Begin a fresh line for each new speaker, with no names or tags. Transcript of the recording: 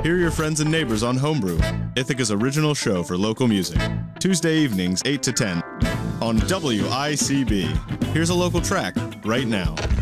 Hear your friends and neighbors on Homebrew, Ithaca's original show for local music. Tuesday evenings, 8 to 10 on WICB. Here's a local track right now.